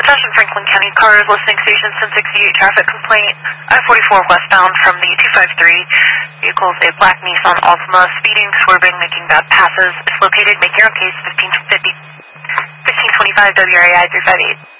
Attention Franklin County cars, listening station 1068 traffic complaint. I-44 westbound from the 253. Vehicles a black Nissan Altima, speeding, swerving, making bad passes. Is located. Make your own case. 1525 WRAI 358.